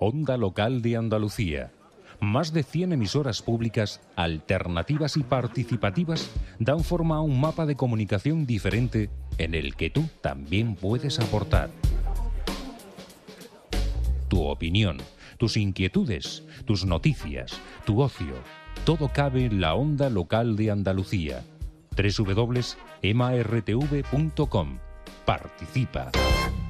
Onda Local de Andalucía. Más de 100 emisoras públicas, alternativas y participativas dan forma a un mapa de comunicación diferente en el que tú también puedes aportar. Tu opinión, tus inquietudes, tus noticias, tu ocio, todo cabe en la Onda Local de Andalucía. www.emartv.com. Participa.